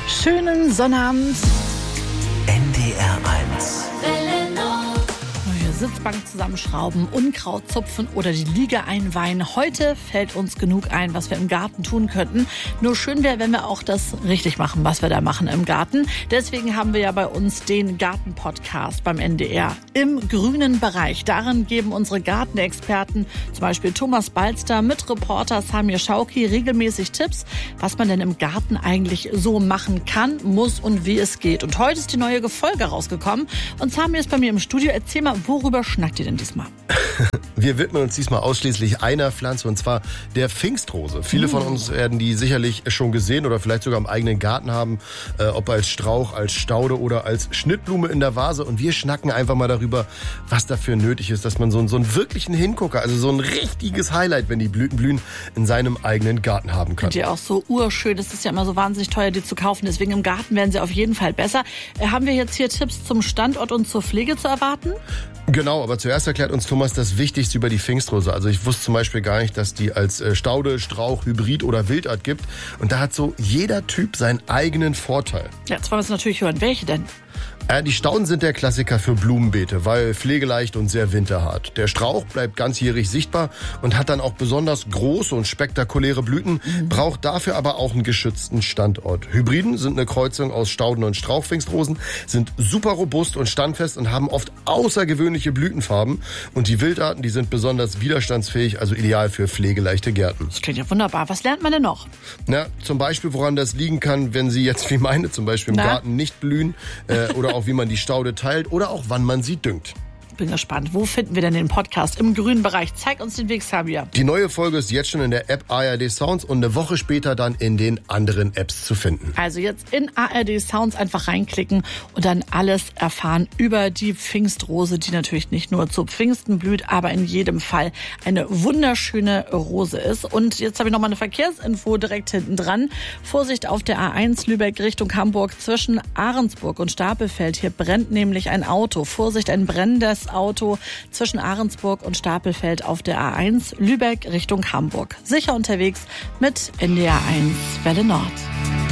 Schönen Sonnabend. NDR 1. Sitzbank zusammenschrauben, Unkraut zupfen oder die Liege einweihen. Heute fällt uns genug ein, was wir im Garten tun könnten. Nur schön wäre, wenn wir auch das richtig machen, was wir da machen im Garten. Deswegen haben wir ja bei uns den Garten-Podcast beim NDR im grünen Bereich. Darin geben unsere Gartenexperten, zum Beispiel Thomas Balster mit Reporter Samir Schauki, regelmäßig Tipps, was man denn im Garten eigentlich so machen kann, muss und wie es geht. Und heute ist die neue Folge rausgekommen. Und Samir ist bei mir im Studio. Erzähl mal, worüber schnackt ihr denn diesmal? Wir widmen uns diesmal ausschließlich einer Pflanze, und zwar der Pfingstrose. Viele von uns werden die sicherlich schon gesehen oder vielleicht sogar im eigenen Garten haben, ob als Strauch, als Staude oder als Schnittblume in der Vase. Und wir schnacken einfach mal darüber, was dafür nötig ist, dass man so einen wirklichen Hingucker, also so ein richtiges Highlight, wenn die Blüten blühen, in seinem eigenen Garten haben kann. Und die auch so urschön. Das ist ja immer so wahnsinnig teuer, die zu kaufen. Deswegen im Garten werden sie auf jeden Fall besser. Haben wir jetzt hier Tipps zum Standort und zur Pflege zu erwarten? Genau, aber zuerst erklärt uns Thomas das Wichtigste über die Pfingstrose. Also ich wusste zum Beispiel gar nicht, dass die als Staude, Strauch, Hybrid oder Wildart gibt. Und da hat so jeder Typ seinen eigenen Vorteil. Ja, jetzt wollen wir es natürlich hören. Welche denn? Die Stauden sind der Klassiker für Blumenbeete, weil pflegeleicht und sehr winterhart. Der Strauch bleibt ganzjährig sichtbar und hat dann auch besonders große und spektakuläre Blüten, braucht dafür aber auch einen geschützten Standort. Hybriden sind eine Kreuzung aus Stauden- und Strauchpfingstrosen, sind super robust und standfest und haben oft außergewöhnliche Blütenfarben. Und die Wildarten, die sind besonders widerstandsfähig, also ideal für pflegeleichte Gärten. Das klingt ja wunderbar. Was lernt man denn noch? Na, zum Beispiel, woran das liegen kann, wenn sie jetzt wie meine zum Beispiel im Garten nicht blühen, oder auch wie man die Staude teilt oder auch wann man sie düngt. Bin gespannt. Wo finden wir denn den Podcast? Im grünen Bereich. Zeig uns den Weg, Samir. Die neue Folge ist jetzt schon in der App ARD Sounds und eine Woche später dann in den anderen Apps zu finden. Also jetzt in ARD Sounds einfach reinklicken und dann alles erfahren über die Pfingstrose, die natürlich nicht nur zu Pfingsten blüht, aber in jedem Fall eine wunderschöne Rose ist. Und jetzt habe ich noch mal eine Verkehrsinfo direkt hinten dran. Vorsicht auf der A1 Lübeck Richtung Hamburg zwischen Ahrensburg und Stapelfeld. Hier brennt nämlich ein Auto. Vorsicht, ein brennendes Auto zwischen Ahrensburg und Stapelfeld auf der A1 Lübeck Richtung Hamburg. Sicher unterwegs mit NDR 1 Welle Nord.